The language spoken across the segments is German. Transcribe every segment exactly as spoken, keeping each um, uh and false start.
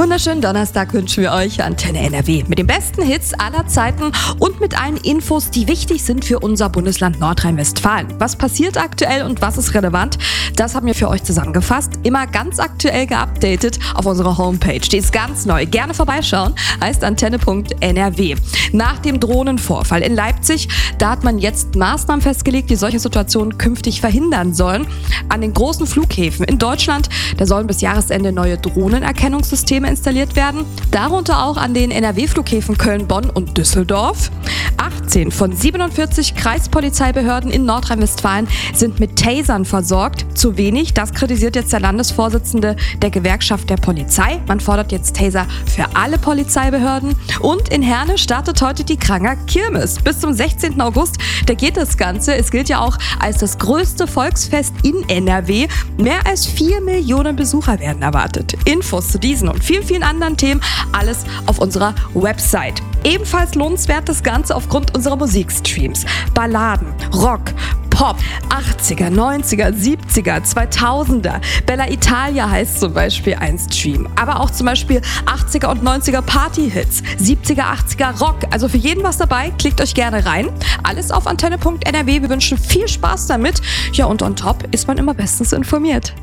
Wunderschönen Donnerstag wünschen wir euch, Antenne N R W, mit den besten Hits aller Zeiten und mit allen Infos, die wichtig sind für unser Bundesland Nordrhein-Westfalen. Was passiert aktuell und was ist relevant, das haben wir für euch zusammengefasst. Immer ganz aktuell geupdatet auf unserer Homepage. Die ist ganz neu. Gerne vorbeischauen, heißt antenne punkt N R W. Nach dem Drohnenvorfall in Leipzig, da hat man jetzt Maßnahmen festgelegt, die solche Situationen künftig verhindern sollen. An den großen Flughäfen in Deutschland, da sollen bis Jahresende neue Drohnenerkennungssysteme installiert werden. Darunter auch an den N R W-Flughäfen Köln, Bonn und Düsseldorf. achtzehn von siebenundvierzig Kreispolizeibehörden in Nordrhein-Westfalen sind mit Tasern versorgt. Zu wenig, das kritisiert jetzt der Landesvorsitzende der Gewerkschaft der Polizei. Man fordert jetzt Taser für alle Polizeibehörden. Und in Herne startet heute die Kranger Kirmes. Bis zum sechzehnten August, da geht das Ganze. Es gilt ja auch als das größte Volksfest in N R W. Mehr als vier Millionen Besucher werden erwartet. Infos zu diesen und vielen, vielen anderen Themen, alles auf unserer Website. Ebenfalls lohnenswert das Ganze aufgrund unserer Musikstreams. Balladen, Rock, Pop, achtziger, neunziger, siebziger, zweitausender. Bella Italia heißt zum Beispiel ein Stream. Aber auch zum Beispiel achtziger und neunziger Party-Hits, siebziger, achtziger Rock. Also für jeden was dabei, klickt euch gerne rein. Alles auf antenne punkt N R W. Wir wünschen viel Spaß damit. Ja, und on top ist man immer bestens informiert.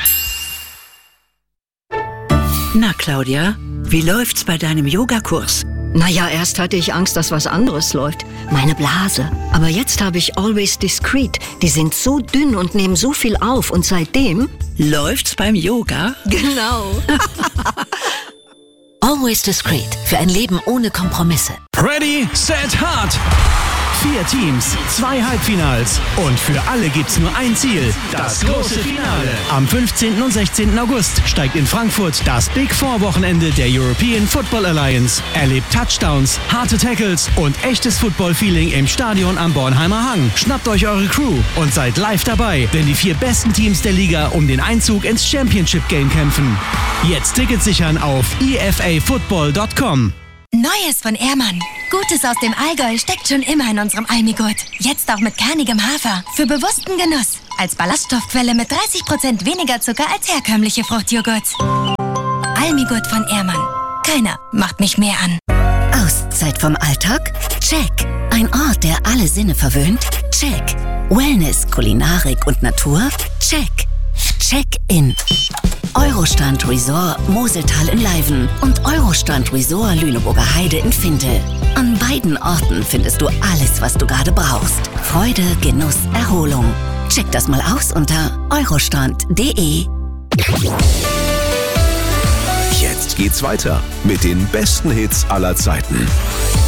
Na Claudia, wie läuft's bei deinem Yogakurs? Naja, erst hatte ich Angst, dass was anderes läuft. Meine Blase. Aber jetzt habe ich Always Discreet. Die sind so dünn und nehmen so viel auf. Und seitdem... Läuft's beim Yoga? Genau. Always Discreet. Für ein Leben ohne Kompromisse. Ready, set, hard! Vier Teams, zwei Halbfinals und für alle gibt's nur ein Ziel, das große Finale. Am fünfzehnten und sechzehnten August steigt in Frankfurt das Big Four Wochenende der European Football Alliance. Erlebt Touchdowns, harte Tackles und echtes Football-Feeling im Stadion am Bornheimer Hang. Schnappt euch eure Crew und seid live dabei, wenn die vier besten Teams der Liga um den Einzug ins Championship Game kämpfen. Jetzt Tickets sichern auf e f a football dot com. Neues von Ehrmann. Gutes aus dem Allgäu steckt schon immer in unserem Almigurt. Jetzt auch mit kernigem Hafer. Für bewussten Genuss. Als Ballaststoffquelle mit dreißig Prozent weniger Zucker als herkömmliche Fruchtjoghurts. Almigurt von Ehrmann. Keiner macht mich mehr an. Auszeit vom Alltag? Check. Ein Ort, der alle Sinne verwöhnt? Check. Wellness, Kulinarik und Natur? Check. Check-in. Eurostrand Resort Moseltal in Leiven und Eurostrand Resort Lüneburger Heide in Findel. An beiden Orten findest du alles, was du gerade brauchst. Freude, Genuss, Erholung. Check das mal aus unter eurostrand punkt de. Jetzt geht's weiter mit den besten Hits aller Zeiten.